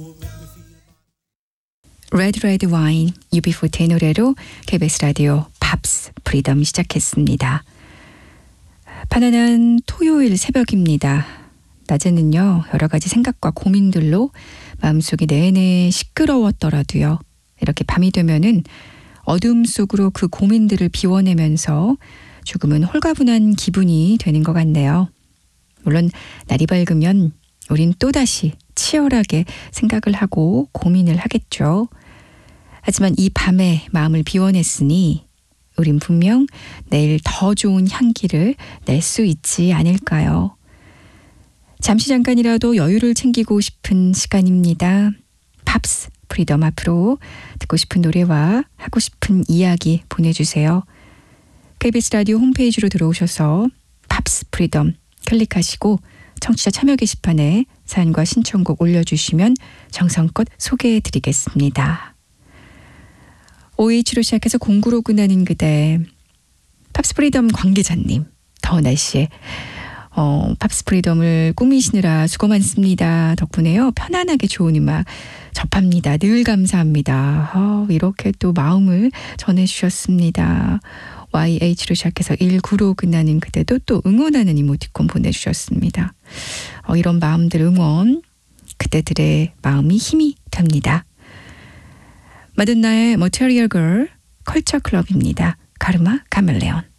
Red Red Wine, UB40의 노래로 KBS 라디오 팝스 프리덤 시작했습니다. 편안한 토요일 새벽입니다. 낮에는요, 여러 가지 생각과 고민들로 마음속이 내내 시끄러웠더라도요, 이렇게 밤이 되면은 어둠 속으로 그 고민들을 비워내면서 조금은 홀가분한 기분이 되는 것 같네요. 물론 날이 밝으면 우린 또다시 치열하게 생각을 하고 고민을 하겠죠. 하지만 이 밤에 마음을 비워냈으니 우린 분명 내일 더 좋은 향기를 낼 수 있지 않을까요? 잠시 잠깐이라도 여유를 챙기고 싶은 시간입니다. 팝스 프리덤, 앞으로 듣고 싶은 노래와 하고 싶은 이야기 보내주세요. KBS 라디오 홈페이지로 들어오셔서 팝스 프리덤 클릭하시고 청취자 참여 게시판에 사연과 신청곡 올려주시면 정성껏 소개해드리겠습니다. OH로 시작해서 09로 끝나는 그대, 팝스 프리덤 관계자님, 더운 날씨에 팝스 프리덤을 꾸미시느라 수고 많습니다. 덕분에요, 편안하게 좋은 음악 접합니다. 늘 감사합니다. 이렇게 또 마음을 전해주셨습니다. YH로 시작해서 19로 끝나는 그대도 또 응원하는 이모티콘 보내주셨습니다. 이런 마음들 응원, 그대들의 마음이 힘이 됩니다. 마돈나의 Material Girl, 컬처 클럽입니다. 카르마 카멜레온.